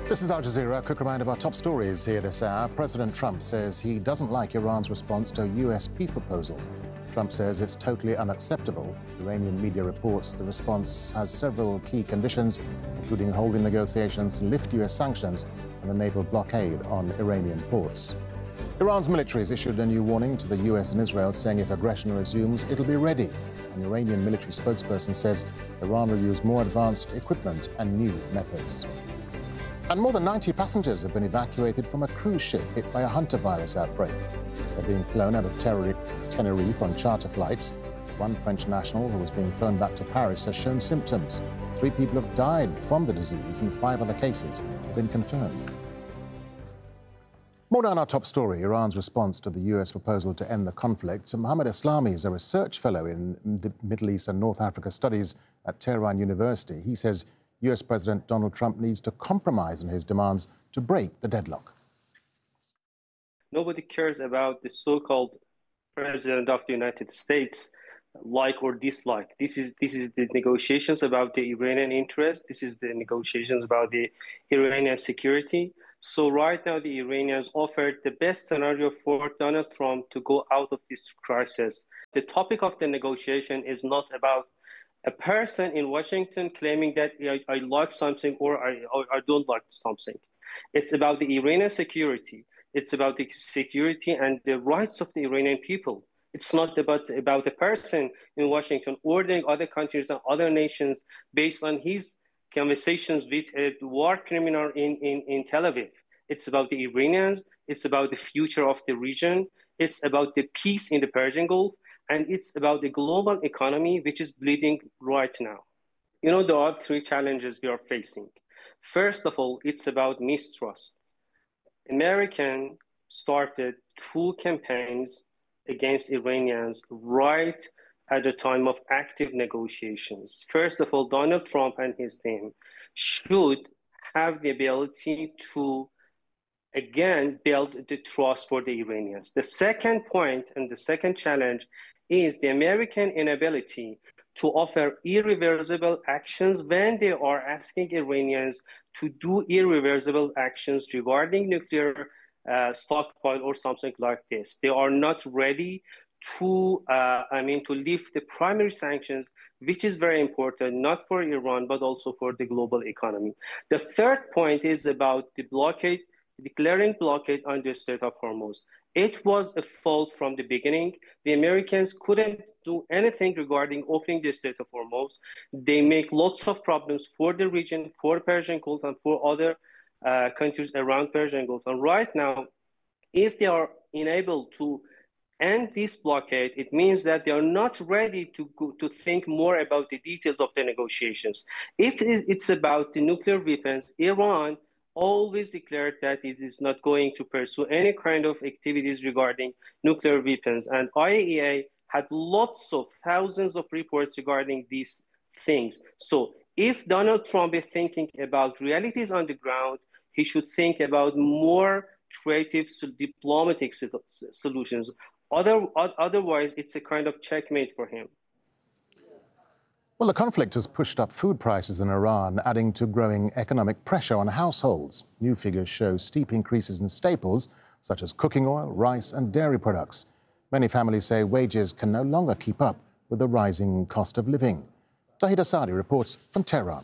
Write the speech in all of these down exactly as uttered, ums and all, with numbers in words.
This is Al Jazeera. A quick reminder of our top stories here this hour. President Trump says he doesn't like Iran's response to a U S peace proposal. Trump says it's totally unacceptable. Iranian media reports the response has several key conditions, including holding negotiations to lift U S sanctions and the naval blockade on Iranian ports. Iran's military has issued a new warning to the U S and Israel, saying if aggression resumes, it'll be ready. An Iranian military spokesperson says Iran will use more advanced equipment and new methods. And more than ninety passengers have been evacuated from a cruise ship hit by a hantavirus outbreak. They're being flown out of Tenerife on charter flights. One French national who was being flown back to Paris has shown symptoms. Three people have died from the disease and five other cases have been confirmed. More down our top story, Iran's response to the U S proposal to end the conflict. So Mohammed Islami is a research fellow in the Middle East and North Africa studies at Tehran University. He says U S President Donald Trump needs to compromise on his demands to break the deadlock. Nobody cares about the so-called President of the United States, like or dislike. This is this is the negotiations about the Iranian interest. This is the negotiations about the Iranian security. So right now, the Iranians offered the best scenario for Donald Trump to go out of this crisis. The topic of the negotiation is not about a person in Washington claiming that I, I like something or I, or I don't like something. It's about the Iranian security. It's about the security and the rights of the Iranian people. It's not about, about a person in Washington ordering other countries and other nations based on his conversations with a war criminal in, in, in Tel Aviv. It's about the Iranians. It's about the future of the region. It's about the peace in the Persian Gulf. And it's about the global economy, which is bleeding right now. You know, there are three challenges we are facing. First of all, it's about mistrust. American started two campaigns against Iranians right at the time of active negotiations. First of all, Donald Trump and his team should have the ability to, again, build the trust for the Iranians. The second point and the second challenge is the American inability to offer irreversible actions when they are asking Iranians to do irreversible actions regarding nuclear uh, stockpile or something like this. They are not ready to, uh, I mean, to lift the primary sanctions, which is very important, not for Iran, but also for the global economy. The third point is about the blockade, declaring blockade on the Strait of Hormuz. It was a fault from the beginning. The Americans couldn't do anything regarding opening the Strait of Hormuz. They make lots of problems for the region, for Persian Gulf, and for other uh, countries around Persian Gulf. And right now, if they are unable to end this blockade, it means that they are not ready to go, to think more about the details of the negotiations. If it's about the nuclear weapons, Iran always declared that it is not going to pursue any kind of activities regarding nuclear weapons. And I A E A had lots of thousands of reports regarding these things. So if Donald Trump is thinking about realities on the ground, he should think about more creative diplomatic solutions. Other, otherwise, it's a kind of checkmate for him. Well, the conflict has pushed up food prices in Iran, adding to growing economic pressure on households. New figures show steep increases in staples, such as cooking oil, rice and dairy products. Many families say wages can no longer keep up with the rising cost of living. Tahid Asadi reports from Tehran.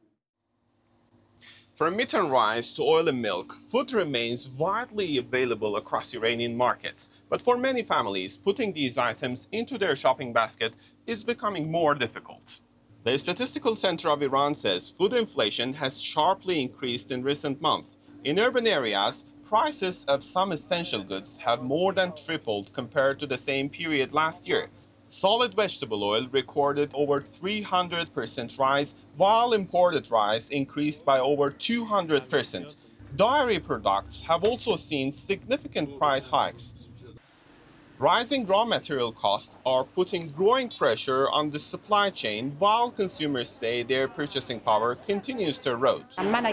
From meat and rice to oil and milk, food remains widely available across Iranian markets. But for many families, putting these items into their shopping basket is becoming more difficult. The Statistical Center of Iran says food inflation has sharply increased in recent months. In urban areas, prices of some essential goods have more than tripled compared to the same period last year. Solid vegetable oil recorded over three hundred percent rise, while imported rice increased by over two hundred percent. Dairy products have also seen significant price hikes. Rising raw material costs are putting growing pressure on the supply chain, while consumers say their purchasing power continues to erode.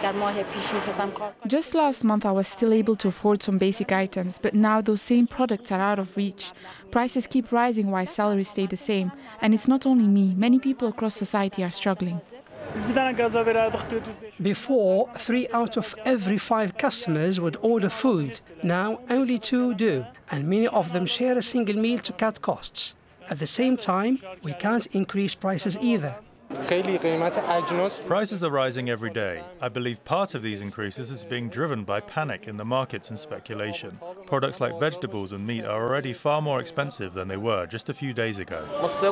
Just last month I was still able to afford some basic items, but now those same products are out of reach. Prices keep rising while salaries stay the same, and it's not only me, many people across society are struggling. Before, three out of every five customers would order food. Now, only two do, and many of them share a single meal to cut costs. At the same time, we can't increase prices either. Prices are rising every day. I believe part of these increases is being driven by panic in the markets and speculation. Products like vegetables and meat are already far more expensive than they were just a few days ago.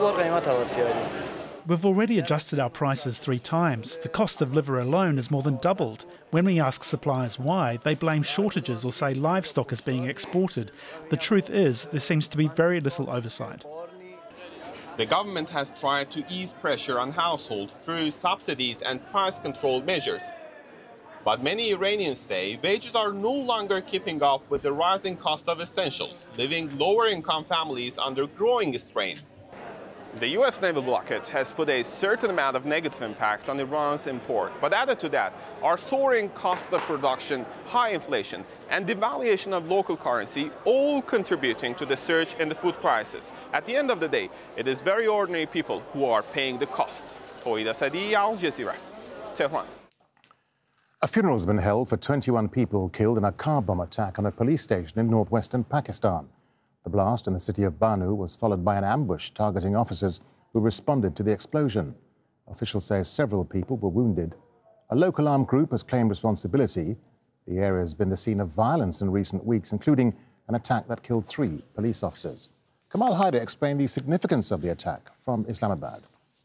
We've already adjusted our prices three times. The cost of liver alone has more than doubled. When we ask suppliers why, they blame shortages or say livestock is being exported. The truth is, there seems to be very little oversight. The government has tried to ease pressure on households through subsidies and price control measures. But many Iranians say wages are no longer keeping up with the rising cost of essentials, leaving lower-income families under growing strain. The U S naval blockade has put a certain amount of negative impact on Iran's import. But added to that are soaring costs of production, high inflation, and devaluation of local currency, all contributing to the surge in the food prices. At the end of the day, it is very ordinary people who are paying the cost. Toida Sadi, Al Jazeera, Tehran. A funeral has been held for twenty-one people killed in a car bomb attack on a police station in northwestern Pakistan. The blast in the city of Banu was followed by an ambush targeting officers who responded to the explosion. Officials say several people were wounded. A local armed group has claimed responsibility. The area has been the scene of violence in recent weeks, including an attack that killed three police officers. Kamal Haider explained the significance of the attack from Islamabad.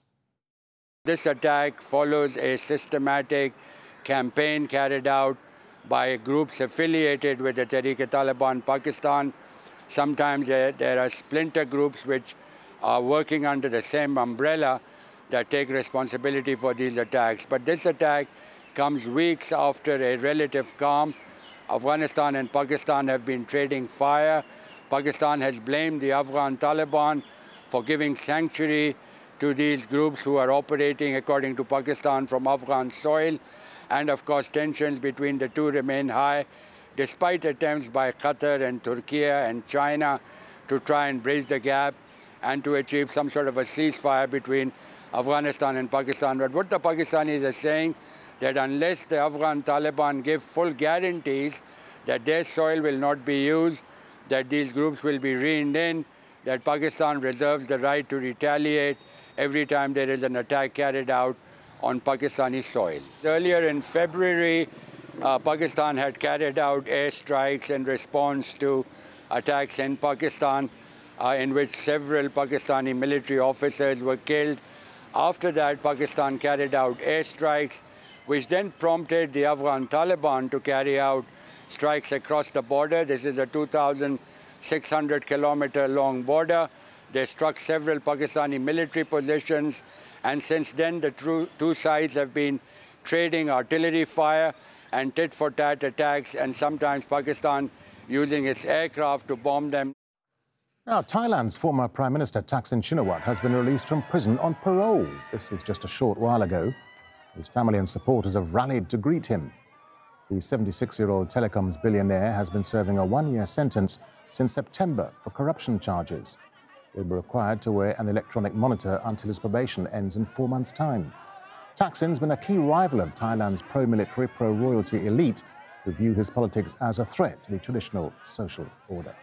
This attack follows a systematic campaign carried out by groups affiliated with the Tehreek-e-Taliban Pakistan. Sometimes there, there are splinter groups which are working under the same umbrella that take responsibility for these attacks. But this attack comes weeks after a relative calm. Afghanistan and Pakistan have been trading fire. Pakistan has blamed the Afghan Taliban for giving sanctuary to these groups who are operating, according to Pakistan, from Afghan soil. And of course, tensions between the two remain high, despite attempts by Qatar and Turkey and China to try and bridge the gap and to achieve some sort of a ceasefire between Afghanistan and Pakistan. But what the Pakistanis are saying, that unless the Afghan Taliban give full guarantees that their soil will not be used, that these groups will be reined in, that Pakistan reserves the right to retaliate every time there is an attack carried out on Pakistani soil. Earlier in February, Uh, Pakistan had carried out airstrikes in response to attacks in Pakistan, uh, in which several Pakistani military officers were killed. After that, Pakistan carried out airstrikes, which then prompted the Afghan Taliban to carry out strikes across the border. This is a two thousand six hundred kilometer long border. They struck several Pakistani military positions, and since then the two sides have been trading artillery fire and tit-for-tat attacks, and sometimes Pakistan using its aircraft to bomb them. Now, Thailand's former Prime Minister Thaksin Shinawatra has been released from prison on parole. This was just a short while ago. His family and supporters have rallied to greet him. The seventy-six-year-old telecoms billionaire has been serving a one-year sentence since September for corruption charges. He'll be required to wear an electronic monitor until his probation ends in four months' time. Thaksin's been a key rival of Thailand's pro-military, pro-royalty elite, who view his politics as a threat to the traditional social order.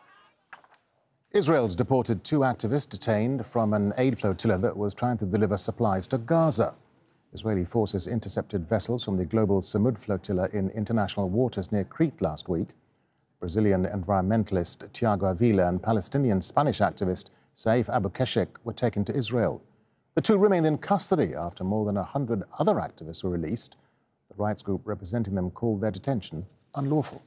Israel's deported two activists detained from an aid flotilla that was trying to deliver supplies to Gaza. Israeli forces intercepted vessels from the global Samud flotilla in international waters near Crete last week. Brazilian environmentalist Tiago Avila and Palestinian Spanish activist Saif Abu Keshek were taken to Israel. The two remained in custody after more than one hundred other activists were released. The rights group representing them called their detention unlawful.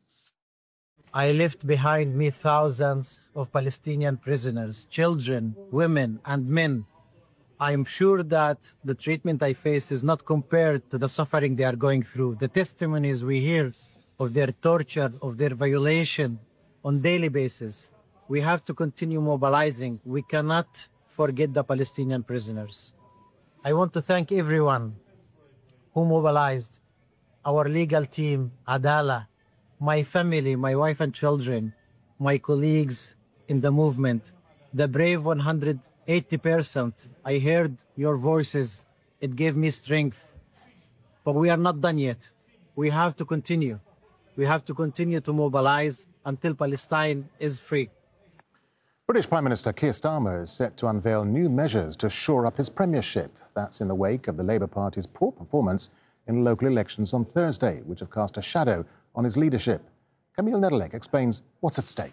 I left behind me thousands of Palestinian prisoners, children, women, and men. I am sure that the treatment I face is not compared to the suffering they are going through. The testimonies we hear of their torture, of their violation on daily basis. We have to continue mobilizing. We cannot forget the Palestinian prisoners. I want to thank everyone who mobilized, our legal team, Adala, my family, my wife and children, my colleagues in the movement, the brave one hundred eighty percent. I heard your voices It gave me strength. But we are not done yet. We have to continue. We have to continue to mobilize until Palestine is free. British Prime Minister Keir Starmer is set to unveil new measures to shore up his premiership. That's in the wake of the Labour Party's poor performance in local elections on Thursday, which have cast a shadow on his leadership. Camille Nedelec explains what's at stake.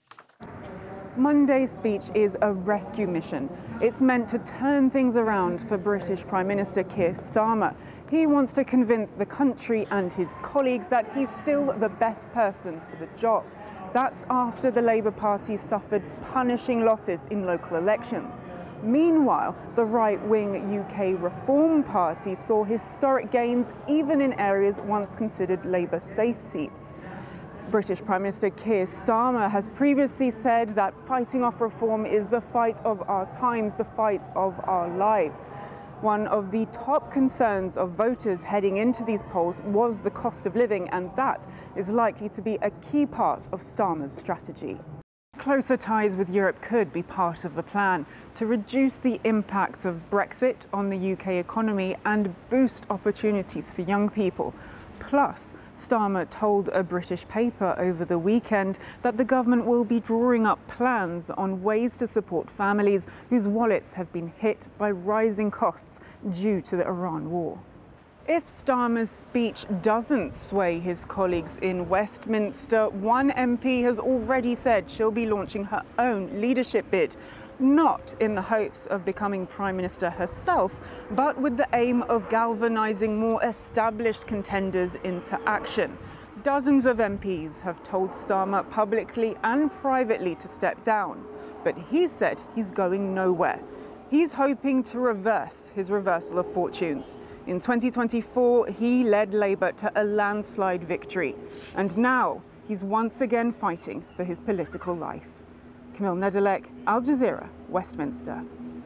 Monday's speech is a rescue mission. It's meant to turn things around for British Prime Minister Keir Starmer. He wants to convince the country and his colleagues that he's still the best person for the job. That's after the Labour Party suffered punishing losses in local elections. Meanwhile, the right-wing U K Reform Party saw historic gains even in areas once considered Labour safe seats. British Prime Minister Keir Starmer has previously said that fighting off reform is the fight of our times, the fight of our lives. One of the top concerns of voters heading into these polls was the cost of living, and that is likely to be a key part of Starmer's strategy. Closer ties with Europe could be part of the plan to reduce the impact of Brexit on the U K economy and boost opportunities for young people. Plus, Starmer told a British paper over the weekend that the government will be drawing up plans on ways to support families whose wallets have been hit by rising costs due to the Iran war. If Starmer's speech doesn't sway his colleagues in Westminster, one M P has already said she'll be launching her own leadership bid, not in the hopes of becoming Prime Minister herself, but with the aim of galvanising more established contenders into action. Dozens of M Ps have told Starmer publicly and privately to step down, but he said he's going nowhere. He's hoping to reverse his reversal of fortunes. In twenty twenty-four, he led Labour to a landslide victory, and now he's once again fighting for his political life. Camille Nedelec, Al Jazeera, Westminster.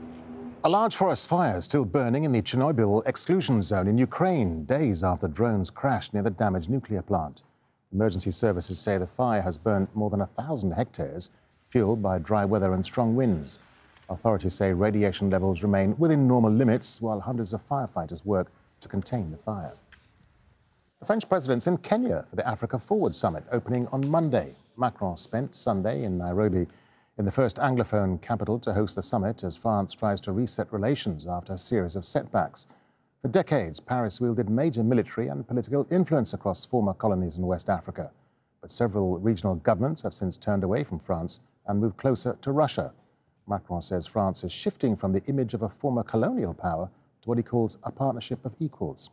A large forest fire is still burning in the Chernobyl exclusion zone in Ukraine, days after drones crashed near the damaged nuclear plant. Emergency services say the fire has burned more than a thousand hectares, fueled by dry weather and strong winds. Authorities say radiation levels remain within normal limits, while hundreds of firefighters work to contain the fire. The French president's in Kenya for the Africa Forward Summit, opening on Monday. Macron spent Sunday in Nairobi, in the first Anglophone capital to host the summit, as France tries to reset relations after a series of setbacks. For decades, Paris wielded major military and political influence across former colonies in West Africa. But several regional governments have since turned away from France and moved closer to Russia. Macron says France is shifting from the image of a former colonial power to what he calls a partnership of equals.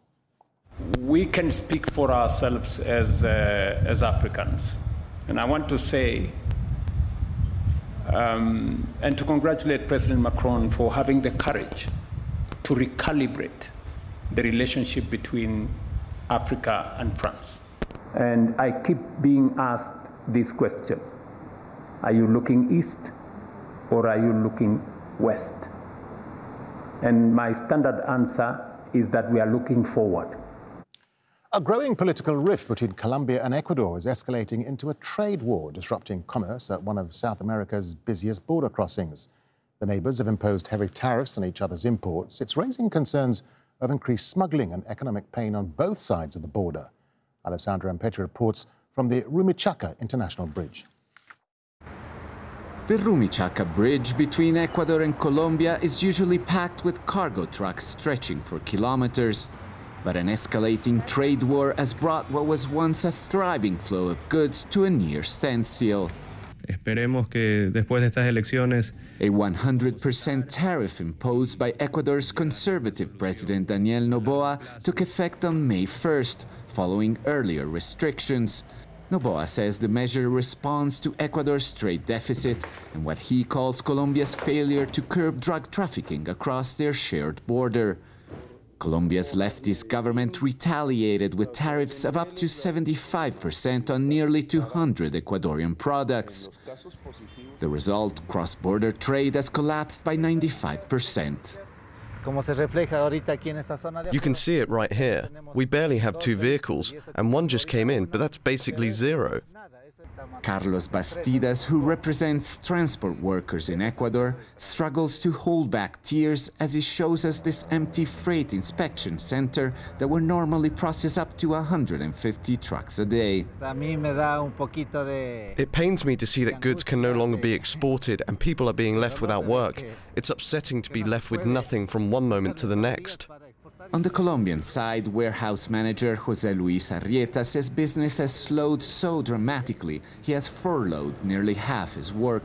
We can speak for ourselves as, uh, as Africans. And I want to say, um, and to congratulate President Macron for having the courage to recalibrate the relationship between Africa and France. And I keep being asked this question: are you looking east or are you looking west? And my standard answer is that we are looking forward. A growing political rift between Colombia and Ecuador is escalating into a trade war, disrupting commerce at one of South America's busiest border crossings. The neighbours have imposed heavy tariffs on each other's imports. It's raising concerns of increased smuggling and economic pain on both sides of the border. Alessandra Ampeti reports from the Rumichaca International Bridge. The Rumichaca Bridge between Ecuador and Colombia is usually packed with cargo trucks stretching for kilometers. But an escalating trade war has brought what was once a thriving flow of goods to a near standstill. Esperemos que después de estas elecciones a one hundred percent tariff imposed by Ecuador's conservative president Daniel Noboa took effect on May first, following earlier restrictions. Noboa says the measure responds to Ecuador's trade deficit and what he calls Colombia's failure to curb drug trafficking across their shared border. Colombia's leftist government retaliated with tariffs of up to seventy-five percent on nearly two hundred Ecuadorian products. The result, cross-border trade has collapsed by ninety-five percent. You can see it right here. We barely have two vehicles, and one just came in, but that's basically zero. Carlos Bastidas, who represents transport workers in Ecuador, struggles to hold back tears as he shows us this empty freight inspection center that would normally process up to one hundred fifty trucks a day. It pains me to see that goods can no longer be exported and people are being left without work. It's upsetting to be left with nothing from one moment to the next. On the Colombian side, warehouse manager José Luis Arrieta says business has slowed so dramatically he has furloughed nearly half his workers.